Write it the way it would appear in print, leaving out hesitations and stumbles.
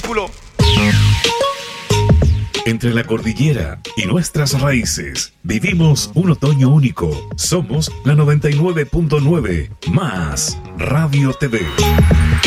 vehículo. Entre la cordillera y nuestras raíces, vivimos un otoño único. Somos la 99.9 más Radio TV.